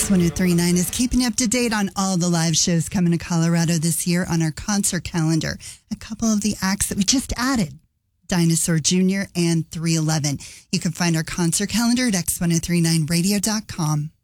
X1039 is keeping you up to date on all the live shows coming to Colorado this year on our concert calendar. A couple of the acts that we just added, Dinosaur Jr. and 311. You can find our concert calendar at x1039radio.com.